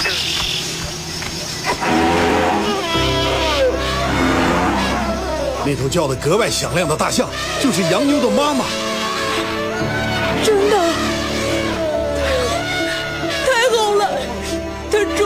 那头叫得格外响亮的大象，就是洋妞的妈妈。 真的？